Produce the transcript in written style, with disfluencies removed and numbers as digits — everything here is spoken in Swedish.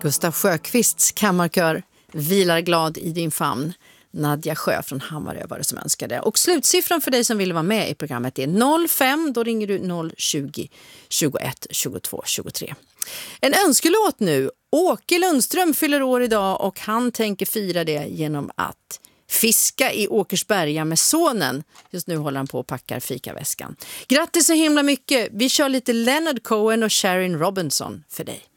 Gustav Sjöqvists kammarkör vilar glad i din famn. Nadja Sjö från Hammarö var det som önskade. Och slutsiffran för dig som vill vara med i programmet är 05. Då ringer du 020 21 22 23. En önskelåt nu. Åke Lundström fyller år idag och han tänker fira det genom att fiska i Åkersberga med sonen. Just nu håller han på och packar fikaväskan. Grattis så himla mycket. Vi kör lite Leonard Cohen och Sharon Robinson för dig.